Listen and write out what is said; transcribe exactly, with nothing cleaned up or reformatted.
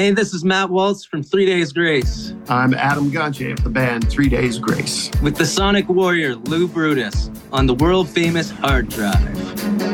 Hey, this is Matt Waltz from Three Days Grace. I'm Adam Gonche of the band Three Days Grace. With the Sonic Warrior, Lou Brutus, on the world-famous Hard Drive.